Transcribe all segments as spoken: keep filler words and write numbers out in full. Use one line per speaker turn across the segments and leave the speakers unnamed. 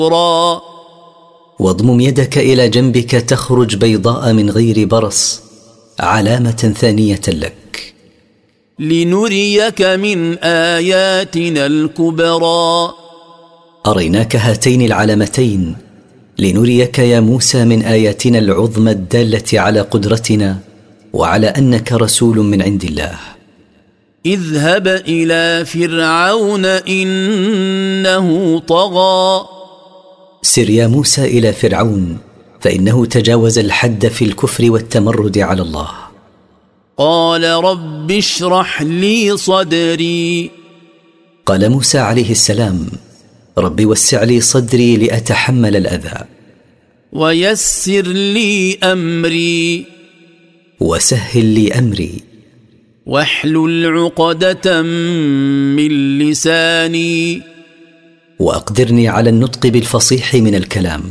واضمم يدك إلى جنبك تخرج بيضاء من غير برص، علامة ثانية لك.
لنريك من آياتنا الكبرى.
أريناك هاتين العلامتين لنريك يا موسى من آياتنا العظمى الدالة على قدرتنا وعلى أنك رسول من عند الله.
اذهب إلى فرعون إنه طغى.
سر يا موسى إلى فرعون فإنه تجاوز الحد في الكفر والتمرد على الله.
قال رب اشرح لي صدري.
قال موسى عليه السلام: رب وسع لي صدري لأتحمل الأذى.
ويسر لي أمري.
وسهل لي أمري.
واحلل عقدة من لساني.
وأقدرني على النطق بالفصيح من الكلام.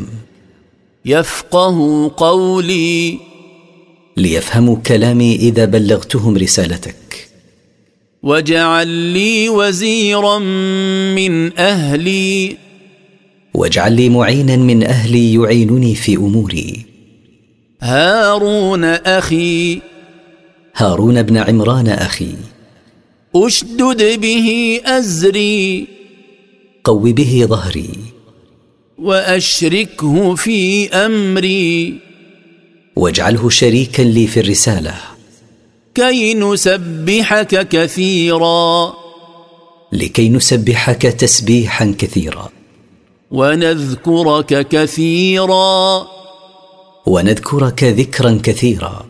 يفقه قولي.
ليفهموا كلامي إذا بلغتهم رسالتك.
واجعل لي وزيرا من أهلي.
واجعل لي معينا من أهلي يعينني في أموري.
هارون أخي.
هارون بن عمران أخي.
أشدد به أزري.
قو به ظهري.
وأشركه في أمري.
واجعله شريكا لي في الرسالة.
كي نسبحك كثيرا.
لكي نسبحك تسبيحا كثيرا.
ونذكرك كثيرا.
ونذكرك ذكرا كثيرا.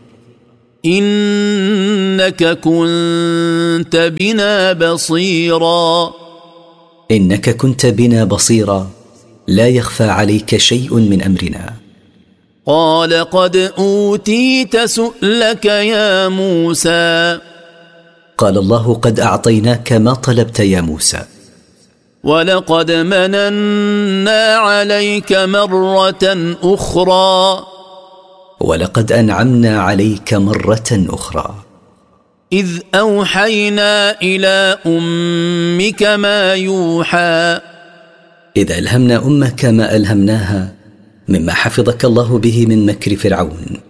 إنك كنت بنا بصيرا.
إنك كنت بنا بصيرا، لا يخفى عليك شيء من أمرنا.
قال قد أوتيت سؤلك يا موسى.
قال الله: قد أعطيناك ما طلبت يا موسى.
ولقد مننا عليك مرة أخرى.
ولقد أنعمنا عليك مرة أخرى.
إذ أوحينا إلى أمك ما يوحى.
إذا ألهمنا أمك ما ألهمناها مما حفظك الله به من مكر فرعون.